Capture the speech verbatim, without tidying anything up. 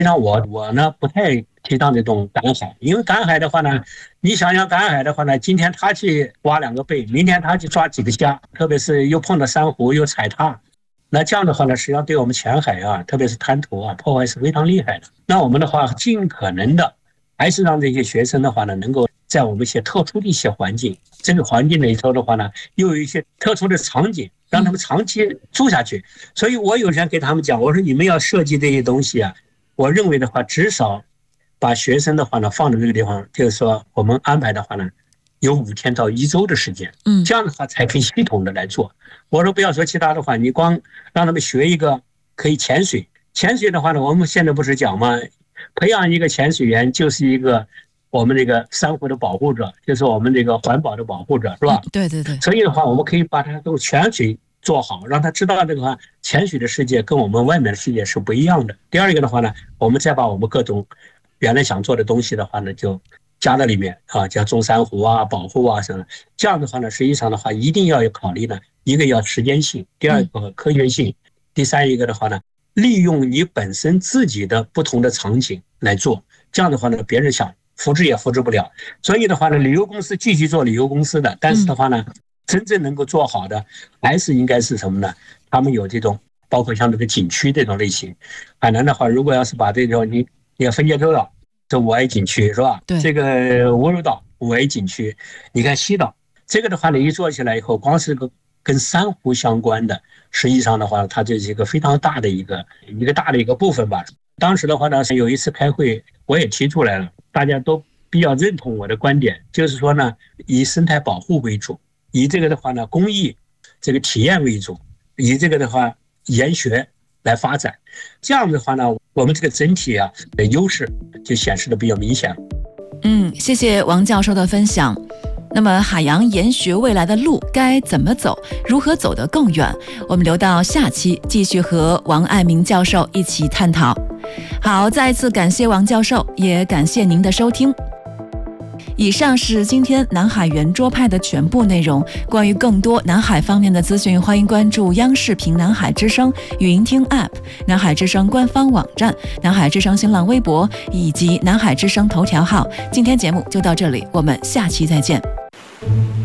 像我我呢不太提倡这种赶海，因为赶海的话呢，你想想赶海的话呢，今天他去挖两个贝，明天他去抓几个虾，特别是又碰到珊瑚又踩踏，那这样的话呢，实际上对我们浅海啊，特别是滩涂啊，破坏是非常厉害的。那我们的话，尽可能的还是让这些学生的话呢，能够在我们一些特殊的一些环境，这个环境里头的话呢，又有一些特殊的场景，让他们长期住下去。所以我有人给他们讲，我说你们要设计这些东西啊，我认为的话，至少把学生的话呢放在这个地方，就是说我们安排的话呢，有五天到一周的时间， 嗯， 这样的话才可以系统的来做。我说不要说其他的话，你光让他们学一个可以潜水，潜水的话呢，我们现在不是讲吗？培养一个潜水员就是一个我们这个珊瑚的保护者，就是我们这个环保的保护者，是吧？ 嗯、对对对。 所以的话，我们可以把它都潜水做好，让他知道这个话，潜水的世界跟我们外面的世界是不一样的。第二个的话呢，我们再把我们各种原来想做的东西的话呢，就加到里面啊，像种珊瑚啊、保护啊什么。这样的话呢，实际上的话，一定要有考虑呢，一个要时间性，第二个科学性，第三一个的话呢，利用你本身自己的不同的场景来做。这样的话呢，别人想复制也复制不了。所以的话呢，旅游公司继续做旅游公司的，但是的话呢，真正能够做好的，还是应该是什么呢？他们有这种，包括像这个景区这种类型。海南的话，如果要是把这种你，你看分界洲岛，这五 A 景区是吧？ 对。 这个葫芦岛五 A 景区，你看西岛，这个的话呢，一做起来以后，光是个跟珊瑚相关的，实际上的话，它就是一个非常大的一个一个大的一个部分吧。当时的话呢，有一次开会，我也提出来了，大家都比较认同我的观点，就是说呢，以生态保护为主，以这个的话呢，公益这个体验为主，以这个的话研学来发展。这样的话呢，我们这个整体啊的优势就显示的比较明显了。 嗯，谢谢王教授的分享。那么海洋研学未来的路该怎么走，如何走得更远，我们留到下期继续和王爱民教授一起探讨。好，再一次感谢王教授，也感谢您的收听。以上是今天南海圆桌派的全部内容。关于更多南海方面的资讯，欢迎关注央视频南海之声语音听 App、 南海之声官方网站、南海之声新浪微博以及南海之声头条号。今天节目就到这里，我们下期再见。